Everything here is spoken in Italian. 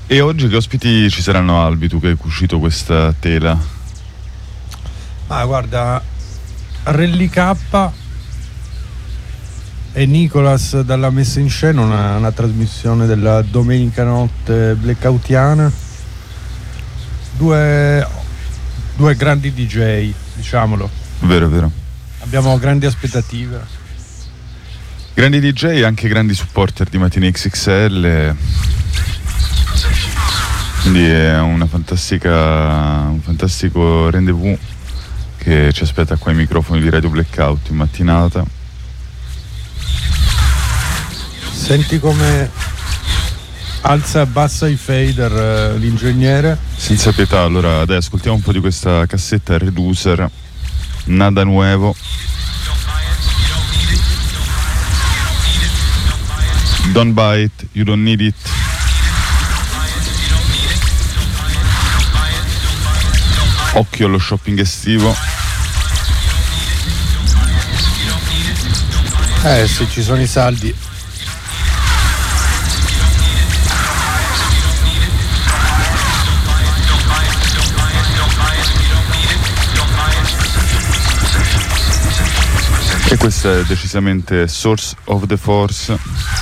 E oggi che ospiti ci saranno, Albi, tu che hai cucito questa tela? Ma guarda, Rally K e Nicolas dalla messa in scena, una trasmissione della domenica notte blackoutiana. Due grandi DJ, diciamolo. Vero, vero. Abbiamo grandi aspettative. Grandi DJ e anche grandi supporter di Mattine XXL. Quindi è un fantastico rendezvous che ci aspetta qua ai microfoni di Radio Blackout in mattinata. Senti come alza e abbassa i fader l'ingegnere. Senza pietà. Allora dai, ascoltiamo un po' di questa cassetta Reducer, Nada Nuevo. Don't buy it, you don't need it. Occhio allo shopping estivo. Se ci sono i saldi. E questa è decisamente Source of the Force.